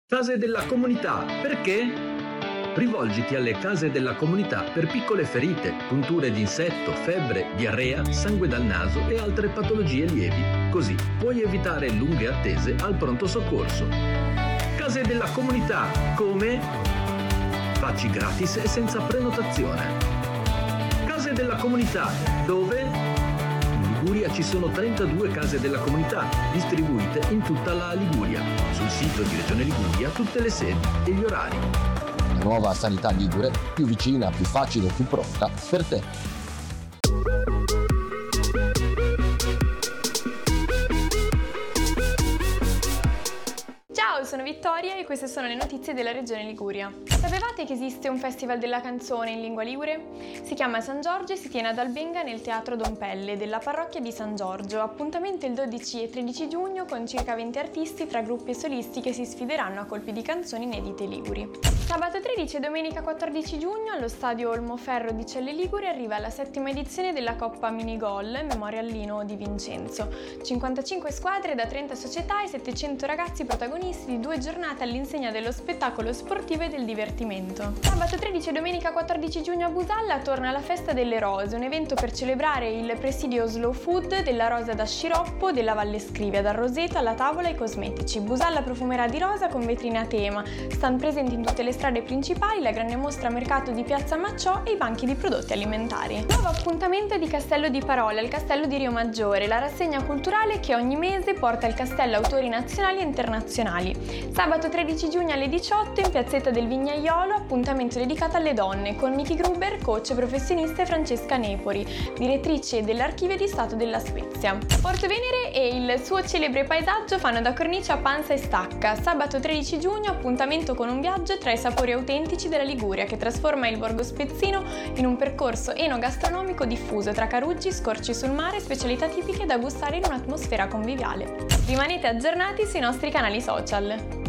Case della comunità, perché? Rivolgiti alle case della comunità per piccole ferite, punture di insetto, febbre, diarrea, sangue dal naso e altre patologie lievi. Così puoi evitare lunghe attese al pronto soccorso. Case della comunità, come? Facci gratis e senza prenotazione. Case della comunità, dove? In Liguria ci sono 32 case della comunità, distribuite in tutta la Liguria. Sul sito di Regione Liguria tutte le sedi e gli orari. La nuova sanità ligure, più vicina, più facile, più pronta per te. Ciao, sono Vittoria e queste sono le notizie della Regione Liguria. Sapevate che esiste un festival della canzone in lingua ligure? Si chiama San Giorgio e si tiene ad Albenga nel Teatro Don Pelle della parrocchia di San Giorgio. Appuntamento il 12 e 13 giugno con circa 20 artisti tra gruppi e solisti che si sfideranno a colpi di canzoni inedite liguri. Sabato 13 e domenica 14 giugno allo stadio Olmoferro di Celle Ligure arriva la 7ª edizione della Coppa Minigol Memoriallino di Vincenzo. 55 squadre da 30 società e 700 ragazzi protagonisti di 2 giornate all'insegna dello spettacolo sportivo e del divertimento. Sabato 13 e domenica 14 giugno a Busalla torna la Festa delle Rose, un evento per celebrare il presidio Slow Food della rosa da sciroppo della Valle Scrivia, dal roseto alla tavola ai cosmetici. Busalla profumerà di rosa con vetrine a tema, stand presenti in tutte le strade principali, la grande mostra mercato di Piazza Macciò e i banchi di prodotti alimentari. Nuovo appuntamento di Castello di Parole al Castello di Rio Maggiore, la rassegna culturale che ogni mese porta al castello autori nazionali e internazionali. Sabato 13 giugno alle 18 in piazzetta del Vignaiolo, appuntamento dedicato alle donne con Miki Gruber, coach professionista, e Francesca Nepori, direttrice dell'Archivio di Stato della Spezia. Porto Venere e il suo celebre paesaggio fanno da cornice a Panza e Stacca. Sabato 13 giugno appuntamento con un viaggio tra i sapori autentici della Liguria che trasforma il borgo spezzino in un percorso enogastronomico diffuso tra caruggi, scorci sul mare e specialità tipiche da gustare in un'atmosfera conviviale. Rimanete aggiornati sui nostri canali social.